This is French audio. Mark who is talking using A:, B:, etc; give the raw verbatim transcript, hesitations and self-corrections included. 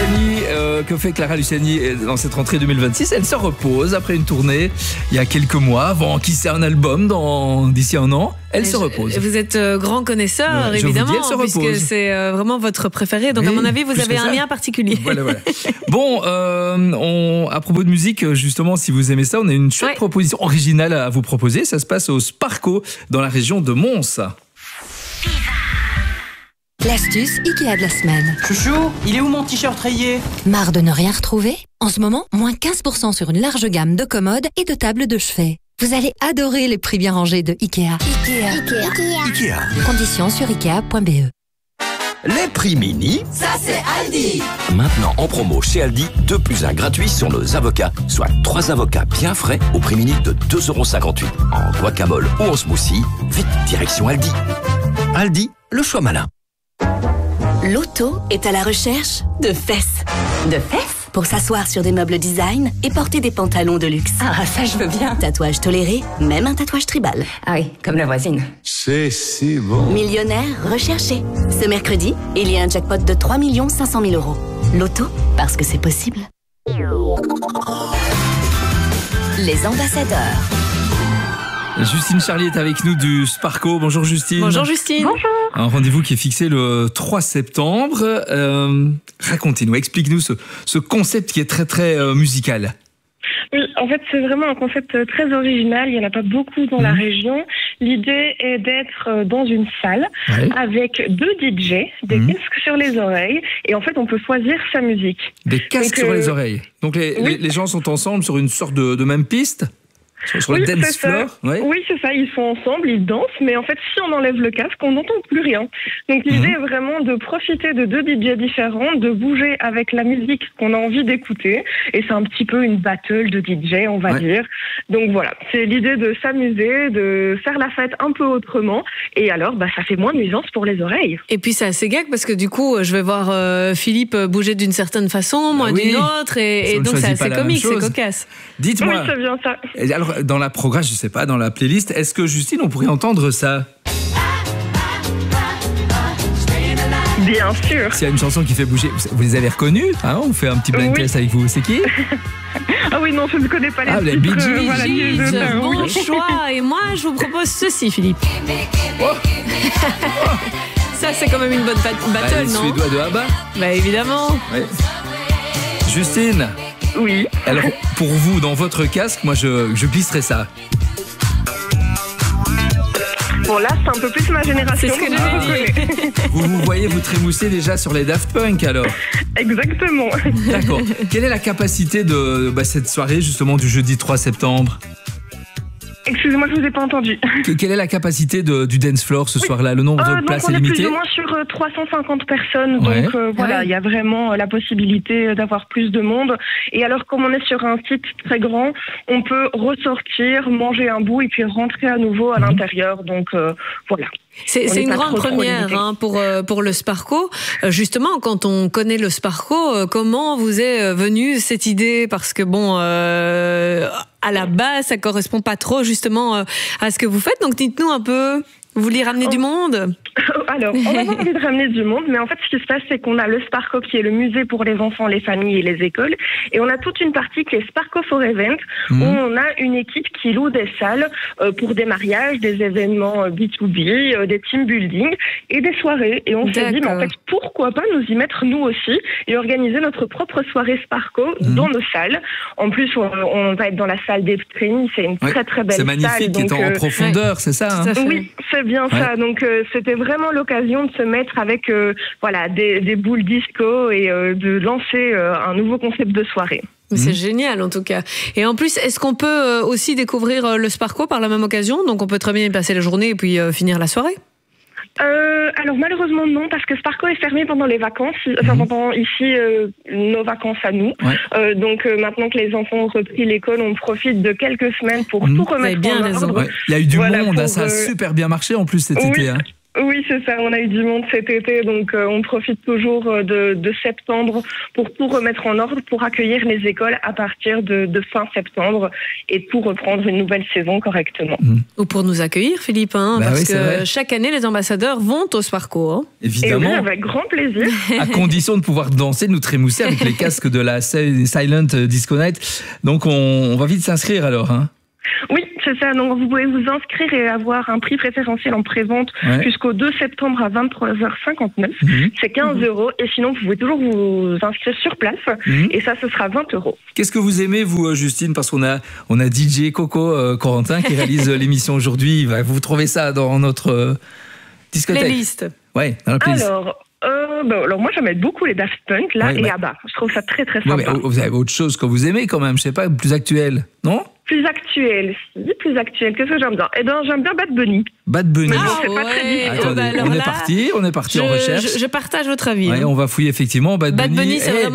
A: Luciani, euh, que fait Clara Luciani dans cette rentrée deux mille vingt-six? Elle se repose après une tournée il y a quelques mois, avant qui c'est un album dans, d'ici un an. Elle se repose.
B: Vous êtes euh, grand connaisseur, ouais, évidemment, dis, puisque c'est euh, vraiment votre préféré. Donc, oui, à mon avis, vous avez un lien particulier.
A: Voilà, voilà. Bon, euh, on, à propos de musique, justement, si vous aimez ça, on a une chouette ouais. proposition originale à vous proposer. Ça se passe au Sparco, dans la région de Mons.
C: L'astuce Ikea de la semaine.
D: Chouchou, il est où mon t-shirt rayé?
C: Marre de ne rien retrouver? En ce moment, moins quinze pour cent sur une large gamme de commodes et de tables de chevet. Vous allez adorer les prix bien rangés de Ikea. Ikea.
E: Ikea. Ikea.
C: Ikea. Conditions sur ikea point b e.
F: Les prix mini,
E: ça c'est Aldi.
F: Maintenant en promo chez Aldi, deux plus un gratuit sur nos avocats, soit trois avocats bien frais au prix mini de deux euros cinquante-huit. En guacamole ou en smoothie, vite direction Aldi. Aldi, le choix malin.
G: L'auto est à la recherche de fesses.
H: De fesses?
G: Pour s'asseoir sur des meubles design et porter des pantalons de luxe.
H: Ah, ça je veux bien.
G: Tatouage toléré, même un tatouage tribal.
H: Ah oui, comme la voisine.
I: C'est si bon.
G: Millionnaire recherché. Ce mercredi, il y a un jackpot de trois millions cinq cent mille euros. L'auto, parce que c'est possible. Les ambassadeurs.
A: Justine Charlier est avec nous du Sparco. Bonjour Justine.
B: Bonjour Justine.
J: Bonjour.
A: Un rendez-vous qui est fixé le trois septembre. Euh, racontez-nous, explique-nous ce, ce concept qui est très très euh, musical.
J: Oui, en fait, c'est vraiment un concept très original. Il n'y en a pas beaucoup dans mmh. la région. L'idée est d'être dans une salle ouais. avec deux D J, des mmh. casques sur les oreilles, et en fait, on peut choisir sa musique.
A: Des casques Donc, sur euh... les oreilles. Donc, les, oui. les, les gens sont ensemble sur une sorte de, de même piste ? Sur, sur
J: oui,
A: le dance floor,
J: ouais. Oui, c'est ça. Ils sont ensemble, ils dansent, mais en fait, si on enlève le casque, on n'entend plus rien. Donc, l'idée mmh. est vraiment de profiter de deux D J différents, de bouger avec la musique qu'on a envie d'écouter. Et c'est un petit peu une battle de D J, on va ouais. dire. Donc voilà, c'est l'idée de s'amuser, de faire la fête un peu autrement. Et alors, bah, ça fait moins de nuisance pour les oreilles.
B: Et puis, c'est assez gag parce que du coup, je vais voir euh, Philippe bouger d'une certaine façon, moi bah oui. d'une autre. Et, et donc, c'est assez comique, c'est cocasse.
A: Dites-moi.
J: Oui, c'est bien ça.
A: Alors, dans la programme, je sais pas, dans la playlist, est-ce que Justine, on pourrait entendre ça?
J: Bien sûr.
A: S'il y a une chanson qui fait bouger, vous les avez reconnus, hein? On fait un petit blind test oui. avec vous. C'est qui?
J: Ah oui, non, je ne connais pas les
A: ah,
J: titres.
A: Les Bee Gees.
J: Euh, voilà,
B: Gees, bon choix. Et moi, je vous propose ceci, Philippe. Oh. Ça, c'est quand même une bonne battle, bah,
A: les
B: non?
A: Suédois de ABBA.
B: Bah évidemment.
A: Ouais. Justine.
J: Oui.
A: Alors, pour vous, dans votre casque, moi, je, je glisserais ça.
J: Bon, là, c'est un peu plus ma génération.
B: C'est ce que je
J: dit.
A: Vous vous voyez vous trémousser déjà sur les Daft Punk, alors?
J: Exactement.
A: D'accord. Quelle est la capacité de bah, cette soirée, justement, du jeudi trois septembre?
J: Excusez-moi, je vous ai pas entendu.
A: Quelle est la capacité de, du dance floor ce oui. soir-là? Le nombre euh, de places est limité?
J: On est plus ou moins sur euh, trois cent cinquante personnes,
A: ouais.
J: donc euh, voilà, il ouais. y a vraiment euh, la possibilité d'avoir plus de monde. Et alors, comme on est sur un site très grand, on peut ressortir, manger un bout et puis rentrer à nouveau à mmh. l'intérieur. Donc euh, voilà.
B: C'est, c'est une grande première hein, pour euh, pour le Sparco. Euh, justement, quand on connaît le Sparco, euh, comment vous est venue cette idée? Parce que bon, euh, à la base, ça correspond pas trop justement euh, à ce que vous faites. Donc, dites-nous un peu. Vous vouliez ramener oh. du monde?
J: Alors, on a pas envie de ramener du monde, mais en fait, ce qui se passe, c'est qu'on a le Sparco qui est le musée pour les enfants, les familles et les écoles, et on a toute une partie qui est Sparco for Event, mmh. où on a une équipe qui loue des salles euh, pour des mariages, des événements B deux B, euh, des team building et des soirées. Et on D'accord. s'est dit, mais en fait, pourquoi pas nous y mettre nous aussi et organiser notre propre soirée Sparco mmh. dans nos salles. En plus, on, on va être dans la salle d'Epstream, c'est une ouais. très très belle salle.
A: C'est magnifique, qui est en, euh, en profondeur, ouais. c'est ça hein?
J: Oui, c'est bien ouais. ça. Donc, euh, c'était vraiment l'occasion de se mettre avec euh, voilà, des, des boules disco et euh, de lancer euh, un nouveau concept de soirée.
B: C'est mmh. génial en tout cas. Et en plus, est-ce qu'on peut aussi découvrir le Sparco par la même occasion? Donc, on peut très bien y passer la journée et puis euh, finir la soirée?
J: Euh, alors malheureusement non, parce que Sparco est fermé pendant les vacances, enfin mmh. pendant ici euh, nos vacances à nous. Ouais. Euh, donc euh, maintenant que les enfants ont repris l'école, on profite de quelques semaines pour mmh. tout remettre
B: bien
J: en
B: raison.
J: ordre.
A: Ouais. Il y a eu du
J: voilà,
A: monde,
J: pour,
A: ça a
J: euh...
A: super bien marché en plus cet
J: oui.
A: été. Hein.
J: Oui, c'est ça. On a eu du monde cet été, donc euh, on profite toujours de, de septembre pour tout remettre en ordre, pour accueillir les écoles à partir de, de fin septembre et pour reprendre une nouvelle saison correctement.
B: Mmh. Ou pour nous accueillir, Philippe, hein,
A: bah
B: parce
A: oui,
B: que
A: vrai.
B: chaque année, les ambassadeurs vont au Sparco. Hein.
A: Évidemment.
J: Et oui, avec grand plaisir.
A: À condition de pouvoir danser, nous trémousser avec les casques de la Silent Disco Night. Donc on, on va vite s'inscrire alors. Hein.
J: Oui, c'est ça. Donc vous pouvez vous inscrire et avoir un prix préférentiel en pré-vente ouais. jusqu'au deux septembre à vingt-trois heures cinquante-neuf. Mmh. C'est quinze mmh. euros. Et sinon, vous pouvez toujours vous inscrire sur place. Mmh. Et ça, ce sera vingt euros.
A: Qu'est-ce que vous aimez, vous, Justine? Parce qu'on a, on a D J Coco euh, Corentin qui réalise l'émission aujourd'hui. Vous trouvez ça dans notre euh, discothèque?
B: Playlist.
A: Ouais, dans la playlist.
J: Alors... Euh, bah, alors moi j'aime beaucoup les Daft Punk là ouais, et bah... ABBA. Je trouve ça très très sympa.
A: Ouais, mais vous avez autre chose que vous aimez quand même, je sais pas, plus actuel, non?
J: Plus actuel, si, plus actuel. Qu'est-ce que j'aime bien? Eh bien, j'aime bien Bad Bunny.
A: Bad Bunny.
J: Ah, c'est
B: ouais.
J: pas très difficile.
A: Attendez, bah, on, là, est parti, on est parti,
B: je,
A: en recherche.
B: Je, je partage votre avis.
A: Ouais,
B: hein.
A: On va fouiller effectivement Bad,
B: Bad
A: Bunny.
B: Bunny, c'est
A: hey,
B: vraiment